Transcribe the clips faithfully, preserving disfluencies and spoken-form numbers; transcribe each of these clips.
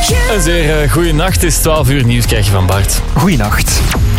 Een zeer uh, goeie nacht. Het is twaalf uur nieuws, krijg je van Bart. Goeienacht.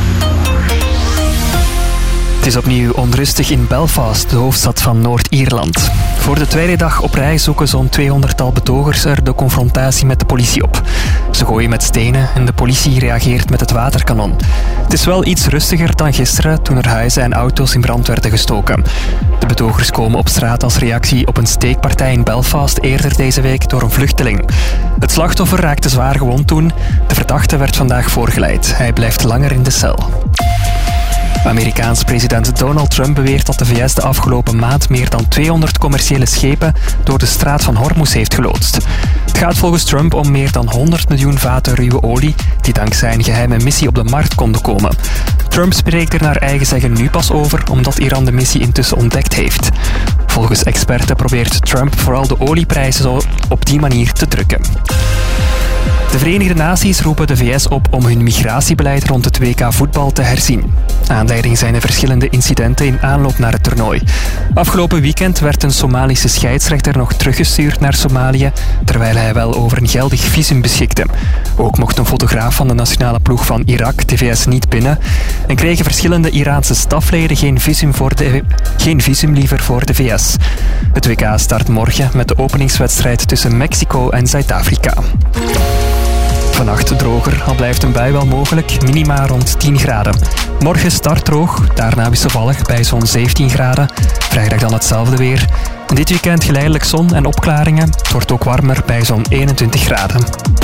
Het is opnieuw onrustig in Belfast, de hoofdstad van Noord-Ierland. Voor de tweede dag op rij zoeken zo'n tweehonderdtal betogers er de confrontatie met de politie op. Ze gooien met stenen en de politie reageert met het waterkanon. Het is wel iets rustiger dan gisteren toen er huizen en auto's in brand werden gestoken. De betogers komen op straat als reactie op een steekpartij in Belfast eerder deze week door een vluchteling. Het slachtoffer raakte zwaar gewond toen. De verdachte werd vandaag voorgeleid. Hij blijft langer in de cel. Amerikaans president Donald Trump beweert dat de V S de afgelopen maand meer dan tweehonderd commerciële schepen door de straat van Hormuz heeft geloodst. Het gaat volgens Trump om meer dan honderd miljoen vaten ruwe olie die dankzij een geheime missie op de markt konden komen. Trump spreekt er naar eigen zeggen nu pas over omdat Iran de missie intussen ontdekt heeft. Volgens experten probeert Trump vooral de olieprijzen op die manier te drukken. De Verenigde Naties roepen de V S op om hun migratiebeleid rond het W K voetbal te herzien. Aanleiding zijn de verschillende incidenten in aanloop naar het toernooi. Afgelopen weekend werd een Somalische scheidsrechter nog teruggestuurd naar Somalië, terwijl hij wel over een geldig visum beschikte. Ook mocht een fotograaf van de nationale ploeg van Irak de V S niet binnen en kregen verschillende Iraanse stafleden geen visum, voor de, geen visum liever voor de V S. Het W K start morgen met de openingswedstrijd tussen Mexico en Zuid-Afrika. Vannacht droger, al blijft een bui wel mogelijk, minima rond tien graden. Morgen start droog, daarna wisselvallig bij zo'n zeventien graden. Vrijdag dan hetzelfde weer. En dit weekend geleidelijk zon en opklaringen. Het wordt ook warmer bij zo'n eenentwintig graden.